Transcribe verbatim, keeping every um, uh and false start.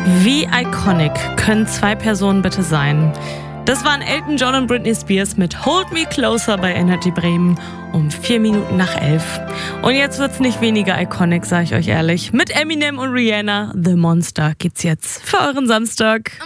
Wie iconic können zwei Personen bitte sein? Das waren Elton John und Britney Spears mit Hold Me Closer bei Energy Bremen um vier Minuten nach elf. Und jetzt wird's nicht weniger iconic, sag ich euch ehrlich. Mit Eminem und Rihanna, The Monster, geht's jetzt für euren Samstag.